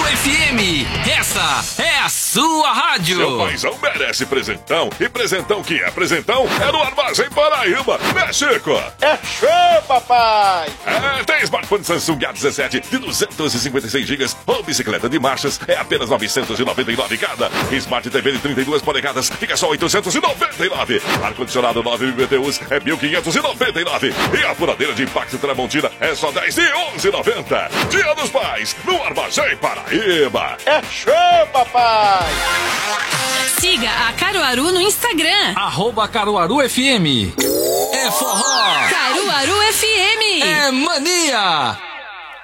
FM, essa é a sua rádio. Seu paizão merece presentão, e presentão que é presentão é no Armazém Paraíba, né, Chico? É show, papai! Tem smartphone Samsung A17 de 256 GB ou bicicleta de marchas, é apenas 999 cada. Smart TV de 32 polegadas, fica só 899. Ar-condicionado 9 BTUs é 1.599. E a furadeira de impacto Tramontina é só 10 de 11,90. Dia dos Pais, no Armazém Paraíba. É show, papai! Siga a Caruaru no Instagram. @CaruaruFM. É forró. Caruaru FM. É mania.